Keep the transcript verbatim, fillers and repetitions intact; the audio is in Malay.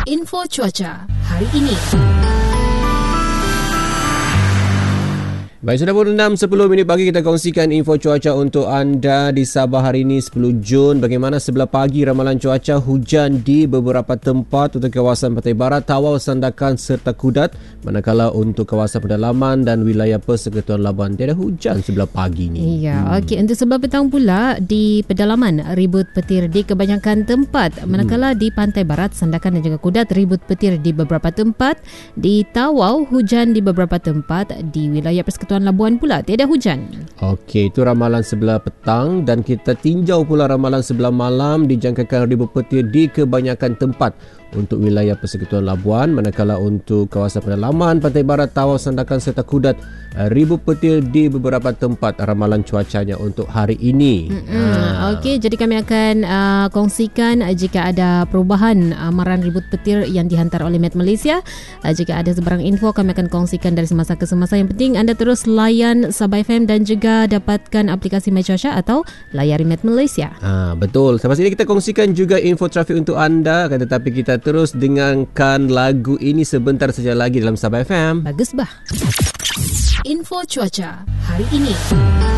Info cuaca hari ini. Baik, sudah pukul enam sepuluh minit pagi, kita kongsikan info cuaca untuk anda di Sabah hari ini sepuluh Jun. Bagaimana sebelah pagi ramalan cuaca? Hujan di beberapa tempat untuk kawasan Pantai Barat, Tawau, Sandakan serta Kudat. Manakala untuk kawasan pedalaman dan wilayah Persekutuan Labuan tiada hujan sebelah pagi ni. Ya, hmm. okey. Untuk sebelah petang pula di pedalaman ribut petir di kebanyakan tempat. Manakala hmm. di Pantai Barat, Sandakan dan juga Kudat ribut petir di beberapa tempat. Di Tawau hujan di beberapa tempat. Di wilayah Persekutuan Labuan pula tiada hujan. Okey, itu ramalan sebelah petang dan kita tinjau pula ramalan sebelah malam. Dijangkakan ribut petir di kebanyakan tempat untuk wilayah Persekutuan Labuan. Manakala untuk kawasan pedalaman Pantai Barat, Tawau, Sandakan serta Kudat ribut petir di beberapa tempat. Ramalan cuacanya untuk hari ini. Ha. Okey, jadi kami akan uh, kongsikan uh, jika ada perubahan amaran ribut petir yang dihantar oleh Met Malaysia. Uh, jika ada sebarang info kami akan kongsikan dari semasa ke semasa. Yang penting anda terus layan Sabah F M dan juga dapatkan aplikasi My Cuaca atau layari Met Malaysia. Ha, betul. Sampai sini kita kongsikan juga info trafik untuk anda. Akan tetapi kita terus dengarkan lagu ini sebentar saja lagi dalam Sabah F M. Bagus bah. Info cuaca hari ini.